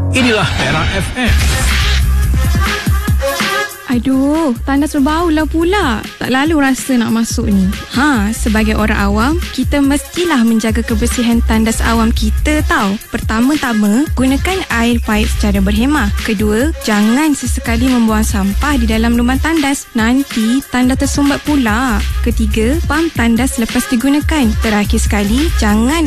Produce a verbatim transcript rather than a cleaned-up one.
Inilah Era F M. Aduh, tandas berbau lah pula. Tak lalu rasa nak masuk ni. Ha, sebagai orang awam, kita mestilah menjaga kebersihan tandas awam kita tau. Pertama-tama, gunakan air paip secara berhemah. Kedua, jangan sesekali membuang sampah di dalam lubang tandas. Nanti tandas tersumbat pula. Ketiga, pam tandas lepas digunakan. Terakhir sekali, jangan